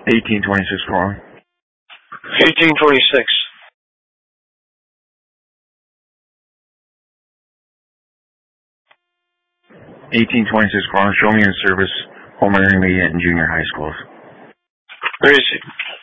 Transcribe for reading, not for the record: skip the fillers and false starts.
1826 calling. 1826. 1826 calling. Show me in service, home and intermediate and junior high schools. Where is he?